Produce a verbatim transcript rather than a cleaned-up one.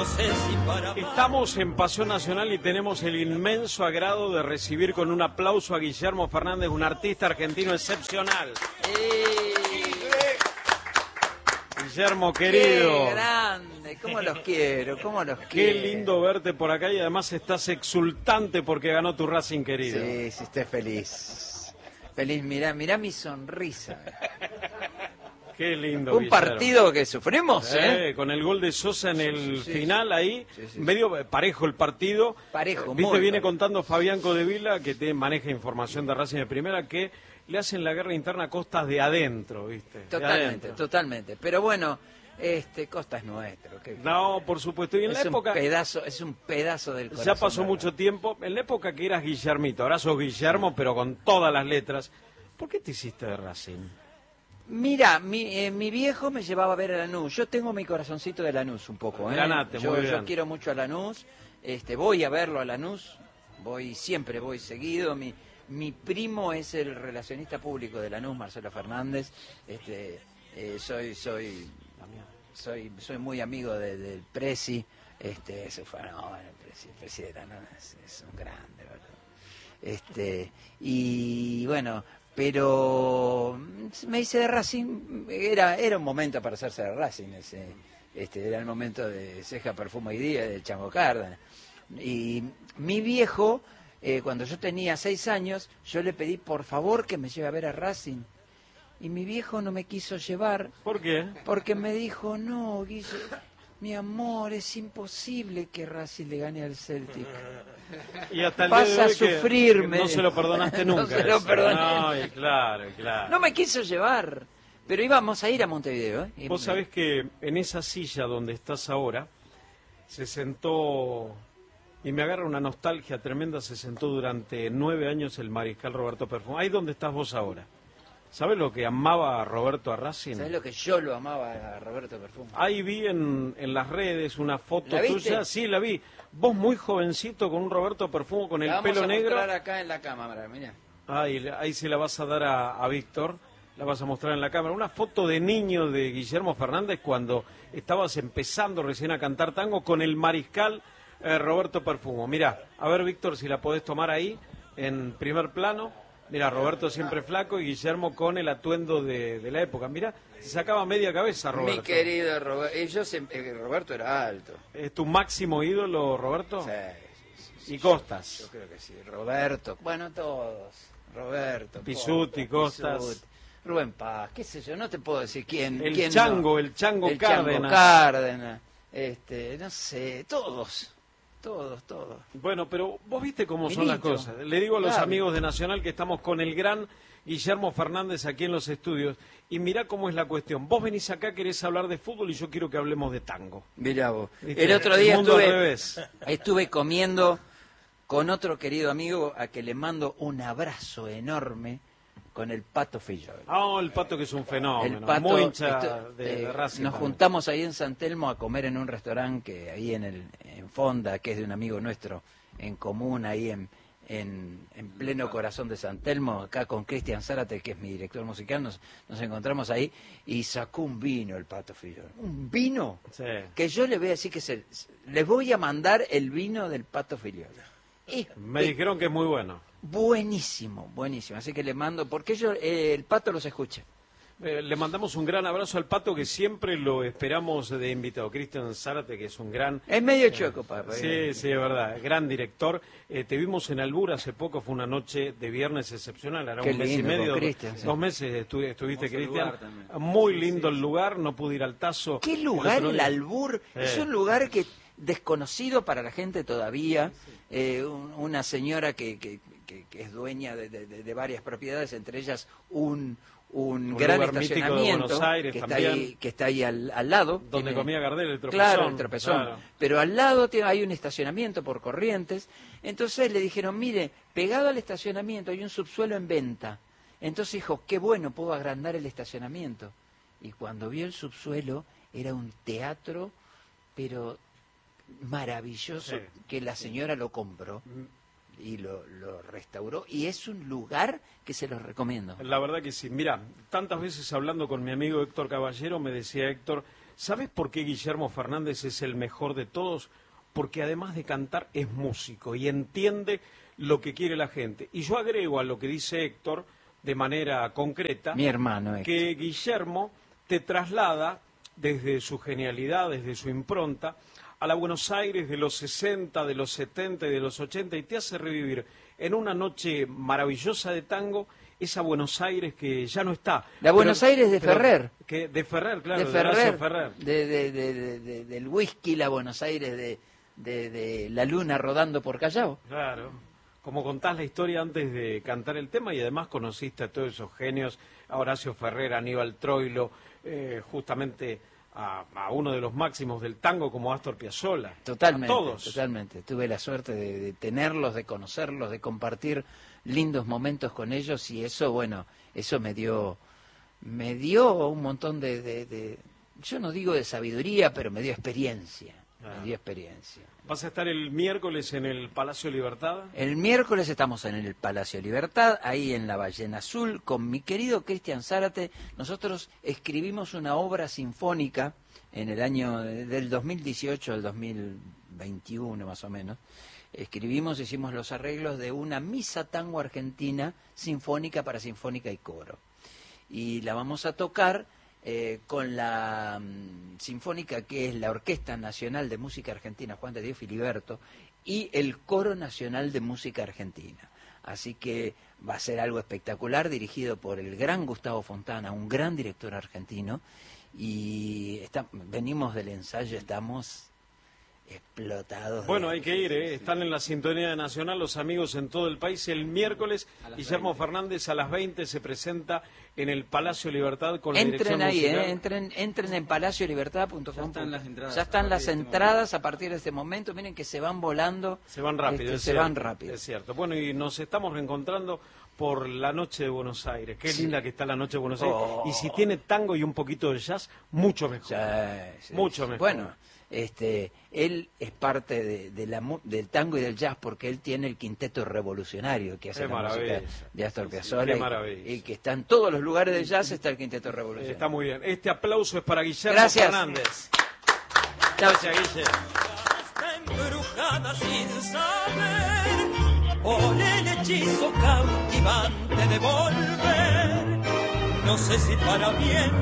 no sé si para... Estamos en Pasión Nacional y tenemos el inmenso agrado de recibir con un aplauso a Guillermo Fernández, un artista argentino excepcional. ¡Eh! Guillermo, querido. ¡Qué grande! ¿Cómo los quiero? ¿Cómo los Qué quiero? lindo verte por acá y además estás exultante porque ganó tu Racing querido. Sí, sí, estoy feliz. Feliz, mirá, mirá mi sonrisa. Qué lindo, Un Guillermo. partido que sufrimos, ¿eh? Eh, con el gol de Sosa en el Sí, sí, final sí. ahí, Sí, sí, medio parejo el partido. Parejo, Viste, muy viene parejo. contando Fabián Codevila, que te maneja información de Racing de Primera, que le hacen la guerra interna a costas de adentro, ¿viste? De Totalmente, adentro. totalmente. Pero bueno, este Costa es nuestro. ¿qué- No, por supuesto. Y en es la época, un pedazo, es un pedazo del corazón. ya pasó ¿verdad? mucho tiempo, en la época que eras Guillermito, ahora sos Guillermo, pero con todas las letras. ¿Por qué te hiciste de Racing? Mira, mi, eh, mi viejo me llevaba a ver a Lanús. Yo tengo mi corazoncito de Lanús un poco, ¿eh? Ganate, yo, muy bien. yo quiero mucho a Lanús. Este, voy a verlo a Lanús. Voy siempre, voy seguido. Mi, mi primo es el relacionista público de Lanús, Marcelo Fernández. Este, eh, soy, soy, soy, soy muy amigo de- del Presi. Este, se fue, no, bueno, el Presi, el Presi de Lanús es, es un grande, ¿verdad? Este, y bueno, pero me hice de Racing, era era un momento para hacerse de Racing, ese, este era el momento de Ceja, Perfume y Día, de Chango Cárdenas. Y mi viejo, eh, cuando yo tenía seis años, yo le pedí por favor que me lleve a ver a Racing. Y mi viejo no me quiso llevar ¿Por qué? porque me dijo, no, Guille, mi amor, es imposible que Racing le gane al Celtic. Y hasta el Vas día de a hoy que- sufrirme. que no se lo perdonaste No nunca. se lo eso. perdoné. No, y claro, y claro. No me quiso llevar, pero íbamos a ir a Montevideo. ¿eh? Y Vos me- sabés que en esa silla donde estás ahora, se sentó, y me agarra una nostalgia tremenda, se sentó durante nueve años el mariscal Roberto Perfumo. Ahí donde estás vos ahora. ¿Sabés lo que amaba a Roberto a Racing? ¿Sabés lo que yo lo amaba a Roberto Perfumo? Ahí vi en, en las redes una foto ¿La viste? tuya. Sí, la vi. Vos muy jovencito con un Roberto Perfumo con el La vamos pelo a negro. mostrar acá en la cámara, mirá. Ahí, ahí se la vas a dar a, a Víctor, la vas a mostrar en la cámara. Una foto de niño de Guillermo Fernández cuando estabas empezando recién a cantar tango con el mariscal eh, Roberto Perfumo. Mirá, a ver Víctor si la podés tomar ahí en primer plano. Mira, Roberto siempre flaco y Guillermo con el atuendo de, de la época. Mira, se sacaba media cabeza Roberto. Mi querido Roberto. Ellos, em- eh, Roberto era alto. ¿Es tu máximo ídolo, Roberto? Sí, sí, sí, Y Costas. yo creo que sí. Roberto. Bueno, todos. Roberto. Pisuti, Costas. Pisuti, Rubén Paz, qué sé yo, no te puedo decir quién. El quién Chango, no. el Chango El Cárdenas. Chango Cárdenas. Este, no sé, todos. Todos, todos. Bueno, pero vos viste cómo son las Milito. cosas. Le digo a los Claro. amigos de Nacional que estamos con el gran Guillermo Fernández aquí en los estudios. Y mirá cómo es la cuestión. Vos venís acá, querés hablar de fútbol y yo quiero que hablemos de tango. Mirá vos. ¿Viste? El otro día El mundo al estuve, revés. estuve comiendo con otro querido amigo a que le mando un abrazo enorme con el Pato Fillol. Ah, el Pato que es un fenómeno. El Pato, Muy hincha esto- de, de eh, Racing. nos también. juntamos ahí en San Telmo a comer en un restaurante que ahí en el en Fonda, que es de un amigo nuestro en común, ahí en, en, en pleno corazón de San Telmo, acá con Cristian Zárate, que es mi director musical, nos, nos encontramos ahí y sacó un vino el Pato Fillol. Un vino Sí. que yo le voy a decir que se, les voy a mandar el vino del Pato Fillol. Es Me dijeron que es muy bueno. buenísimo, buenísimo. Así que le mando, porque yo, eh, el Pato los escucha. Eh, le mandamos un gran abrazo al Pato que siempre lo esperamos de invitado. Cristian Zárate, que es un gran... Es medio chueco, papá. Sí, sí, es verdad. Gran director. Eh, te vimos en Albur hace poco, fue una noche de viernes excepcional. Era Qué un mes y lindo, con medio. Cristian, sí. Dos meses estu- estuviste, Hermoso Cristian. lugar también. Muy lindo el lugar, no pude ir al Tazo. ¿Qué lugar otro el día. Albur? Es Eh. un lugar que desconocido para la gente todavía. Eh, un- una señora que, que, que- que es dueña de, de- de varias propiedades, entre ellas un, un, Un gran lugar mítico de estacionamiento Buenos Aires que, está también. ahí, que está ahí al, al lado. Donde Tiene- comía Gardel, el tropezón. Claro, el tropezón. Claro. Pero al lado tiene- hay un estacionamiento por Corrientes. Entonces le dijeron, mire, pegado al estacionamiento hay un subsuelo en venta. Entonces dijo, qué bueno, puedo agrandar el estacionamiento. Y cuando vio el subsuelo, era un teatro, pero maravilloso, Sí. que la señora lo compró y lo, lo restauró. Y es un lugar que se los recomiendo. La verdad que sí. Mira, tantas veces hablando con mi amigo Héctor Caballero, me decía Héctor, ¿Sabes por qué Guillermo Fernández es el mejor de todos? Porque además de cantar es músico y entiende lo que quiere la gente. Y yo agrego a lo que dice Héctor de manera concreta, mi hermano Héctor, que Guillermo te traslada desde su genialidad, desde su impronta, a la Buenos Aires de los sesenta, de los setenta y de los ochenta, y te hace revivir en una noche maravillosa de tango esa Buenos Aires que ya no está. La Buenos pero, Aires de pero, Ferrer. Que, de Ferrer, claro, de Ferrer, de Ferrer. De, de, de, de, de, del whisky, la Buenos Aires de, de, de la luna rodando por Callao. Claro. Como contás la historia antes de cantar el tema y además conociste a todos esos genios, a Horacio Ferrer, a Aníbal Troilo, eh, justamente a, a uno de los máximos del tango como Astor Piazzolla. Totalmente, a todos. totalmente. Tuve la suerte de, de tenerlos, de conocerlos, de compartir lindos momentos con ellos y eso, bueno, eso me dio, me dio un montón de, de, de yo no digo de sabiduría, pero me dio experiencia. Ah. Me dio experiencia. ¿Vas a estar el miércoles en el Palacio Libertad? El miércoles estamos en el Palacio Libertad, ahí en la Ballena Azul, con mi querido Cristian Zárate. Nosotros escribimos una obra sinfónica en el año del dos mil dieciocho al dos mil veintiuno más o menos. Escribimos, hicimos los arreglos de una misa tango argentina sinfónica para sinfónica y coro. Y la vamos a tocar Eh, con la um, sinfónica que es la Orquesta Nacional de Música Argentina Juan de Dios Filiberto y el Coro Nacional de Música Argentina. Así que va a ser algo espectacular, dirigido por el gran Gustavo Fontana, un gran director argentino, y está, venimos del ensayo, estamos explotados. Bueno, de... hay que ir, ¿eh? Están en la sintonía nacional los amigos en todo el país. El miércoles, Guillermo veinte. Fernández a las veinte se presenta en el Palacio Libertad con la entren dirección ahí, musical. eh, entren, entren en palacio libertad punto com. Ya están las entradas. Ya están las este entradas a partir de este momento. Miren que se van volando. Se van rápido, este, es se cierto, van rápido. Es cierto. Bueno, y nos estamos reencontrando por la Noche de Buenos Aires. Qué linda que está la Noche de Buenos Aires. Oh. Y si tiene tango y un poquito de jazz, mucho mejor. Sí, sí, mucho sí. mejor. Bueno, este, él es parte de, de la, del tango y del jazz porque él tiene el quinteto revolucionario que hace Qué la maravilla. música de Astor Sí, Piazzolla. qué y- maravilla. y, que está en todos los lugares de jazz está el quinteto revolucionario. Está muy bien. Este aplauso es para Guillermo Gracias. Fernández. Chao, Gracias, Guille. Está embrujada sin saber por el hechizo cautivante de volver. No sé si para bien